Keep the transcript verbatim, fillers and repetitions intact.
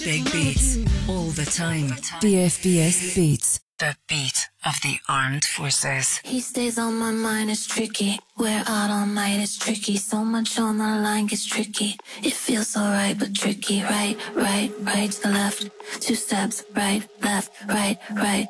Big beats all the time. D F B S Beats. The beat of the armed forces. He stays on my mind, it's tricky. We're out all night, it's tricky. So much on the line gets tricky. It feels alright, but tricky. Right, right, right to the left. Two steps, right, left, right, right.